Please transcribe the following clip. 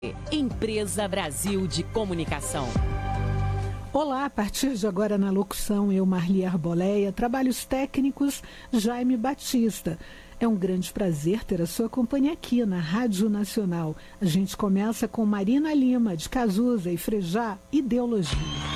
Empresa Brasil de Comunicação. Olá, a partir de agora na locução, eu, Marli Arboleia, trabalhos técnicos, Jaime Batista. É um grande prazer ter a sua companhia aqui na Rádio Nacional. A gente começa com Marina Lima, de Cazuza e Frejá, Ideologia.